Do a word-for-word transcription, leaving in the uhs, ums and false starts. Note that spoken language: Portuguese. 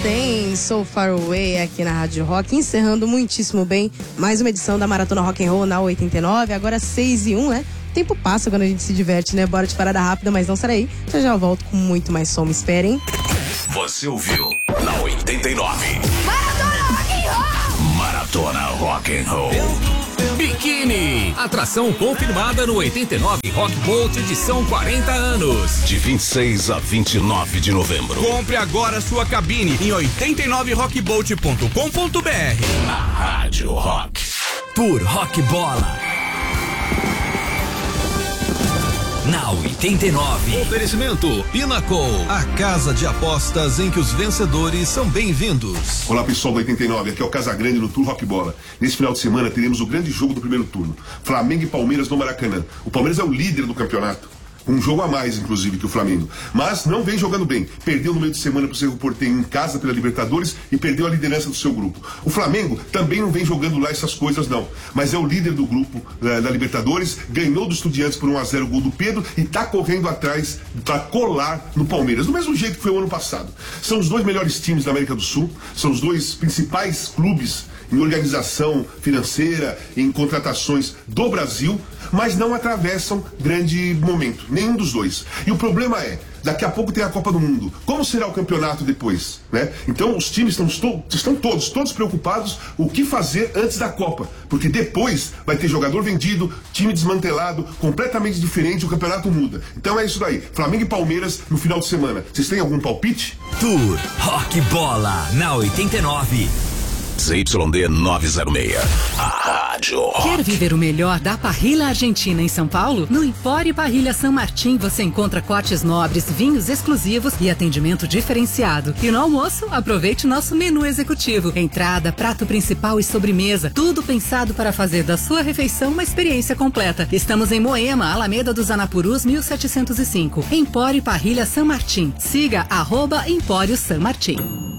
Mustaine, So Far Away aqui na Rádio Rock, encerrando muitíssimo bem mais uma edição da Maratona Rock and Roll na oitenta e nove, agora seis e um, né? O tempo passa quando a gente se diverte, né? Bora de parada rápida, mas não será aí. Já já eu volto com muito mais som, me esperem. Você ouviu na oitenta e nove. Maratona Rock and Roll! Maratona Rock and Roll. Biquíni, atração confirmada no oitenta e nove Rock Bolt edição quarenta anos. De vinte e seis a vinte e nove de novembro. Compre agora sua cabine em oitenta e nove rock bolt ponto com ponto b r. Na Rádio Rock. Por Rock Bola. Na oitenta e nove. Oferecimento Pinnacle, a casa de apostas em que os vencedores são bem-vindos. Olá pessoal do oitenta e nove, aqui é o Casagrande no Tour Rock Bola. Nesse final de semana teremos o grande jogo do primeiro turno, Flamengo e Palmeiras no Maracanã. O Palmeiras é o líder do campeonato, um jogo a mais inclusive que o Flamengo, mas não vem jogando bem. Perdeu no meio de semana pro Cerro Porteño em casa pela Libertadores e perdeu a liderança do seu grupo. O Flamengo também não vem jogando lá essas coisas não, mas é o líder do grupo uh, da Libertadores, ganhou do Estudiantes por um a zero o gol do Pedro e tá correndo atrás para colar no Palmeiras, do mesmo jeito que foi o ano passado. São os dois melhores times da América do Sul, são os dois principais clubes em organização financeira, em contratações do Brasil, mas não atravessam grande momento, nenhum dos dois. E o problema é, daqui a pouco tem a Copa do Mundo. Como será o campeonato depois, né? Então os times estão, estão todos, todos preocupados o que fazer antes da Copa, porque depois vai ter jogador vendido, time desmantelado, completamente diferente, o campeonato muda. Então é isso daí, Flamengo e Palmeiras no final de semana. Vocês têm algum palpite? Tour Rock Bola na oitenta e nove. Z Y D novecentos e seis. A Rádio Rock. Quer viver o melhor da parrilha argentina em São Paulo? No Empório Parrilha San Martín você encontra cortes nobres, vinhos exclusivos e atendimento diferenciado. E no almoço, aproveite nosso menu executivo. Entrada, prato principal e sobremesa. Tudo pensado para fazer da sua refeição uma experiência completa. Estamos em Moema, Alameda dos Anapurus, mil setecentos e cinco. Empório Parrilha San Martín. Siga arroba Empório San Martín.